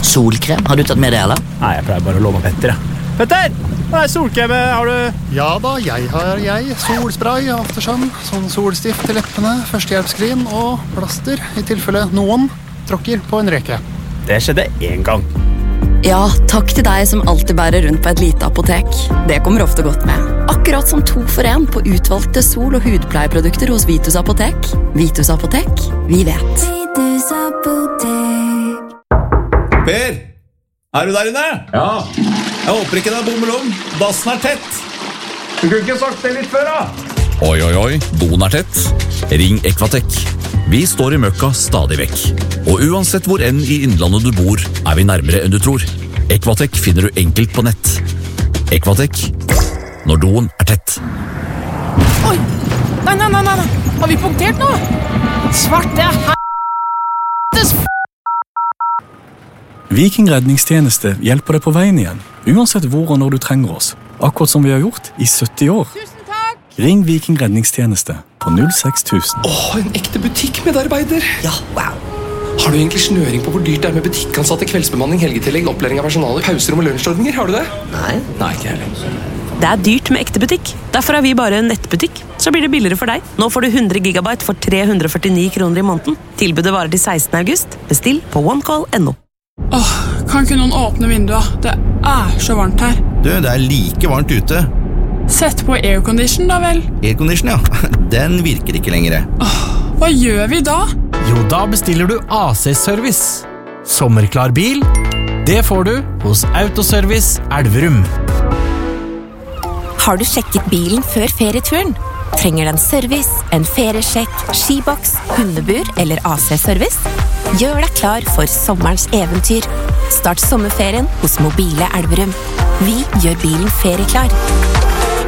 Solkrem, har du tatt med det, eller? Nei, jeg pleier bare å låne Petter, jeg. Petter! Hva solkrem har du? Ja da, jeg. Solspray, aftersun, sånn solstift til leppene, førstehjelpsskrin og plaster, i tilfelle noen tråkker på en reke. Det skjedde en gang. Ja, takk til deg som alltid bærer rundt på et lite apotek. Det kommer ofte godt med. Akkurat som 2 for 1 på utvalgte sol- og hudpleieprodukter hos Vitus Apotek. Vitus Apotek, vi vet. Vitus Apotek. Per, er du der inne? Ja. Jeg håper ikke det bommel om. Dassen tett. Du kunne ikke sagt det litt før, da. Oi, doen tett. Ring Equatec. Vi står i møkka stadig vekk. Og uansett hvor enn i innlandet du bor, vi nærmere enn du tror. Equatec finner du enkelt på nett. Equatec, når doen tett. Oi! Nei. Har vi punktert nå? Svarte helvetes Viking redningstjeneste hjelper deg på veien igjen, uansett hvor og når du trenger oss. Akkurat som vi har gjort i 70 år. Tusen takk! Ring Viking redningstjeneste på 06000. En ekte butikkmedarbeider. Ja, wow. Har du egentlig snøring på hvor dyrt det med butikkansatte, kveldsbemanning, helgetillegg, opplæring av personalet, pauserom og lunsjordninger? Har du det? Nei, ikke heller. Det dyrt med ekte butikk. Derfor vi bare en nettbutikk. Så blir det billigere for deg. Nå får du 100 gigabyte for 349 kroner i måneden. Tilbudet varer til 16. august. Bestill på onecall.no. Kan ikke noen åpne vinduet? Det så varmt her. Du, det like varmt ute. Sett på aircondition da vel. Aircondition, ja. Den virker ikke lenger. Hva gjør vi da? Jo, da bestiller du AC-service. Sommerklar bil, det får du hos Autoservice Elverum. Har du sjekket bilen før ferieturen? Trenger den service, en feriesjekk, skiboks, hundebur eller AC-service? Gjør deg klar for sommerens eventyr. Start sommerferien hos Mobile Elverum. Vi gjør bilen ferieklar.